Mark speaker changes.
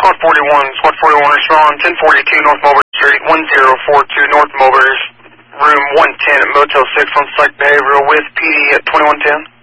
Speaker 1: Squad 41, respond 1042 North Mulberry Street, 1042 North Mulberry, room 110 at Motel 6 on psych behavioral with PD at 2110.